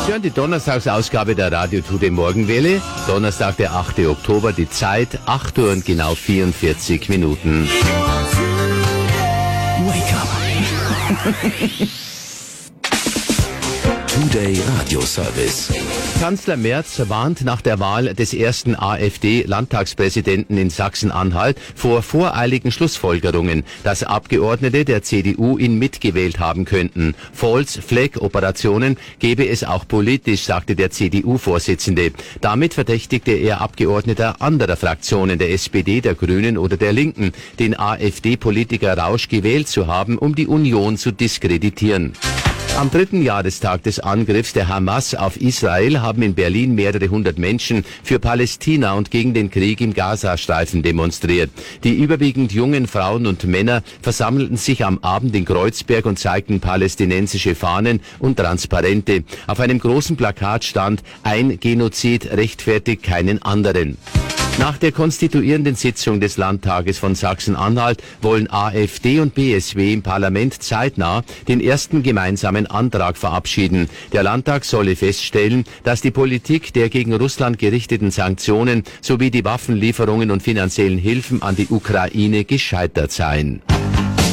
Sie hören die Donnerstagsausgabe der Radio Today Morgenwelle. Donnerstag, der 8. Oktober, die Zeit 8 Uhr und genau 44 Minuten. Wake up. Today Radio Service. Kanzler Merz warnt nach der Wahl des ersten AfD-Landtagspräsidenten in Sachsen-Anhalt vor voreiligen Schlussfolgerungen, dass Abgeordnete der CDU ihn mitgewählt haben könnten. False-Flag-Operationen gebe es auch politisch, sagte der CDU-Vorsitzende. Damit verdächtigte er Abgeordneter anderer Fraktionen, der SPD, der Grünen oder der Linken, den AfD-Politiker Rausch gewählt zu haben, um die Union zu diskreditieren. Am 3. Jahrestag des Angriffs der Hamas auf Israel haben in Berlin mehrere hundert Menschen für Palästina und gegen den Krieg im Gazastreifen demonstriert. Die überwiegend jungen Frauen und Männer versammelten sich am Abend in Kreuzberg und zeigten palästinensische Fahnen und Transparente. Auf einem großen Plakat stand: Ein Genozid rechtfertigt keinen anderen. Nach der konstituierenden Sitzung des Landtages von Sachsen-Anhalt wollen AfD und BSW im Parlament zeitnah den ersten gemeinsamen Antrag verabschieden. Der Landtag solle feststellen, dass die Politik der gegen Russland gerichteten Sanktionen sowie die Waffenlieferungen und finanziellen Hilfen an die Ukraine gescheitert seien.